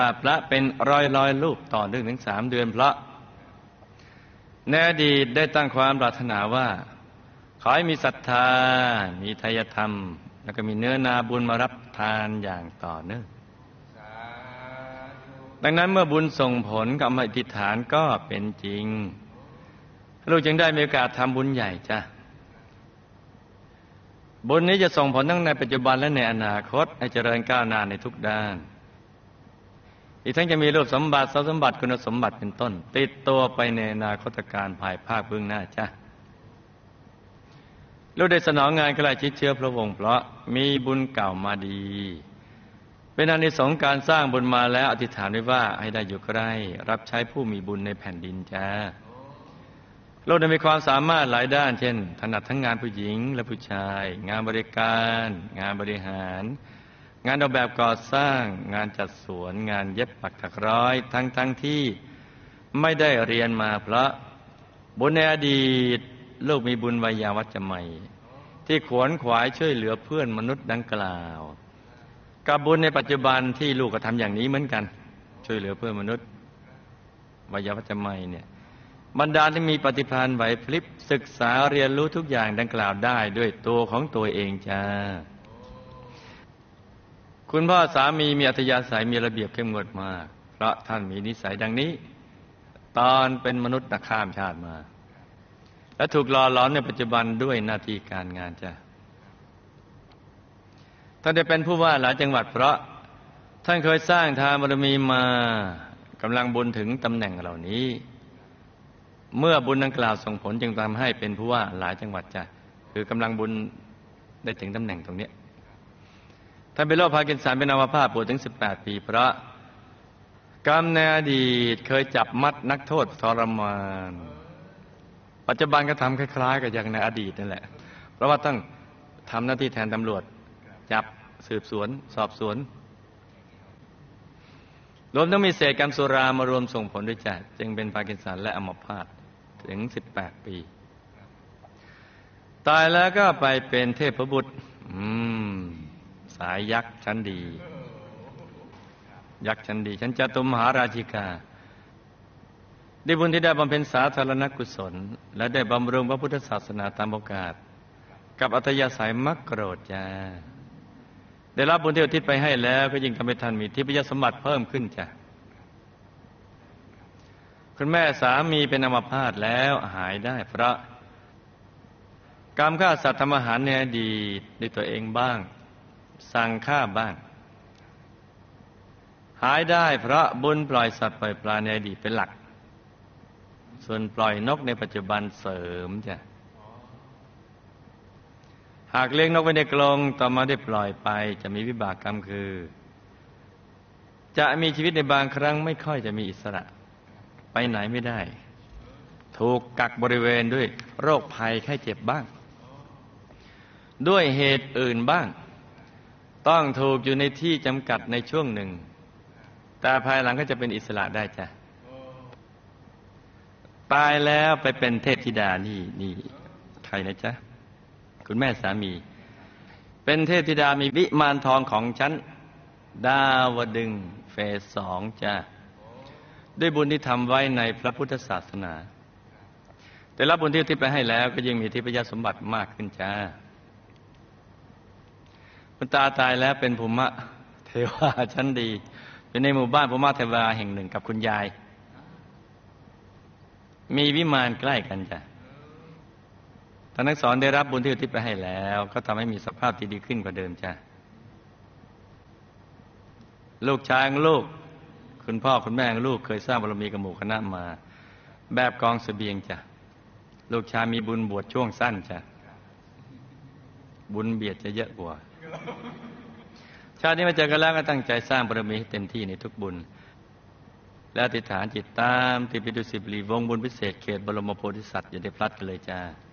พระเป็นร้อยรูปต่อเนื่องถึง3 เดือนเพราะในอดีตได้ตั้งความปรารถนาว่าขอให้มีศรัทธามีไทยธรรมแล้วก็มีเนื้อนาบุญมารับทานอย่างต่อเนื่องดังนั้นเมื่อบุญส่งผลกับอธิษฐานก็เป็นจริงลูกจึงได้มีโอกาสทำบุญใหญ่จ้ะบุญนี้จะส่งผลทั้งในปัจจุบันและในอนาคตให้เจริญก้าวหน้าในทุกด้านอีกทั้งจะมีรูปสมบัติทรัพย์สมบัติคุณสมบัติเป็นต้นติดตัวไปในอนาคตการภายภาคเบื้องหน้าจ้ะลูกได้สนองงานใกล้ชิดเชื้อพระวงศ์เพราะมีบุญเก่ามาดีเป็นอานิสงส์การสร้างบุญมาแล้วอธิษฐานไว้ว่าให้ได้อยู่ใกล้รับใช้ผู้มีบุญในแผ่นดินจ้าลูกได้มีความสามารถหลายด้านเช่นถนัดทั้งงานผู้หญิงและผู้ชายงานบริการงานบริหารงานออกแบบก่อสร้างงานจัดสวนงานเย็บปักถักร้อยทั้งที่ไม่ได้เรียนมาเพราะบุญในอดีตลูกมีบุญวัยวัจจะใหม่ที่ขวนขวายช่วยเหลือเพื่อนมนุษย์ดังกล่าวกับบุญในปัจจุบันที่ลูกก็ทำอย่างนี้เหมือนกันช่วยเหลือเพื่อนมนุษย์วัยวัจจะใหม่เนี่ยบรรดาที่มีปฏิภาณไหวพริบศึกษาเรียนรู้ทุกอย่างดังกล่าวได้ด้วยตัวของตัวเองจ้าคุณพ่อสามีมีอัธยาศัยมีระเบียบเข้มงวดมากเพราะท่านมีนิสัยดังนี้ตอนเป็นมนุษย์ข้ามชาติมาและถูกหล่อหลอมในปัจจุบันด้วยหน้าที่การงานจ้ะท่านได้เป็นผู้ว่าหลายจังหวัดเพราะท่านเคยสร้างทานบารมีมากำลังบุญถึงตำแหน่งเหล่านี้เมื่อบุญดังกล่าวส่งผลจึงทำให้เป็นผู้ว่าหลายจังหวัดจ้ะคือกำลังบุญได้ถึงตำแหน่งตรงนี้ท่านเป็นโรคพาร์กินสันเป็นอัมพาตปวดถึง18 ปีเพราะกรรมในอดีตเคยจับมัดนักโทษทรมานปัจจุบันก็ทำคล้ายๆกับอย่างในอดีตนั่นแหละเพราะว่าต้องทำหน้าที่แทนตำรวจจับสืบสวนสอบสวนรวมทั้งมีเศษกรรมสุรามารวมส่งผลด้วยจ้ะจึงเป็นพาร์กินสันและอัมพาตถึง18 ปีตายแล้วก็ไปเป็นเทพบุตรสายยักษ์ชั้นดียักษ์ชั้นดีชั้นจตุมหาราชิกาได้บุญที่ได้บำเพ็ญสาธารณกุศลและได้บำรุงพระพุทธศาสนาตามโอกาสกับอัธยาศัยมักโกรธจ้าได้รับบุญที่อุทิศไปให้แล้วก็ยิ่งทำให้ท่านมีทิพยสมบัติเพิ่มขึ้นจ้ะคุณแม่สามีเป็นอัมพาตแล้วหายได้เพราะกรรมฆ่าสัตว์ทำอาหารในอดีตด้วยตัวเองบ้างสั่งฆ่าบ้างหายได้เพราะบุญปล่อยสัตว์ปล่อยปลาในอดีตเป็นหลักส่วนปล่อยนกในปัจจุบันเสริมจ้ะหากเลี้ยงนกไว้ในกรงต่อมาได้ปล่อยไปจะมีวิบากกรรมคือจะมีชีวิตในบางครั้งไม่ค่อยจะมีอิสระไปไหนไม่ได้ถูกกักบริเวณด้วยโรคภัยไข้เจ็บบ้างด้วยเหตุอื่นบ้างต้องถูกอยู่ในที่จำกัดในช่วงหนึ่งแต่ภายหลังก็จะเป็นอิสระได้จ้ะตายแล้วไปเป็นเทพธิดานี่ใครนะจ๊ะคุณแม่สามีเป็นเทพธิดามีวิมานทองของฉันดาวดึงส์เฟส 2จ้ะด้วยบุญที่ทำไว้ในพระพุทธศาสนาแต่รับบุญที่อุทิศไปให้แล้วก็ยิ่งมีทิพยสมบัติมากขึ้นจ้าคุณตาตายแล้วเป็นภูมิเทวาชั้นดีเป็นในหมู่บ้านภูมิเทวาแห่งหนึ่งกับคุณยายมีวิมานใกล้กันจ้ะท่านทั้งสองได้รับบุญที่อุทิศไปให้แล้วก็ทำให้มีสภาพที่ดีขึ้นกว่าเดิมจ้ะลูกชายของลูกคุณพ่อคุณแม่ของลูกเคยสร้างบารมีกับหมู่คณะมาแบบกองเสบียงจ้ะลูกชายมีบุญบวชช่วงสั้นจ้ะบุญเบียดจะเยอะกว่าชาตินี้มาเจอกันแล้วก็ตั้งใจสร้างบารมีให้เต็มที่ในทุกบุญและอธิษฐานจิตตามที่ปิดุสิบลีวงบุญพิเศษเขตบรมโพธิสัตว์อย่าได้พลัดกันเลยจ้า